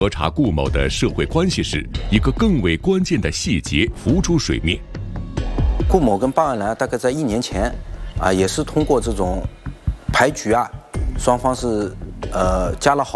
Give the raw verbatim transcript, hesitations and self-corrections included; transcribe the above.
核查顾某的社会关系时，一个更为关键的细节浮出水面。 顾某跟巴尔兰大概在一年前，啊，也是通过这种牌局啊，双方是呃加了好。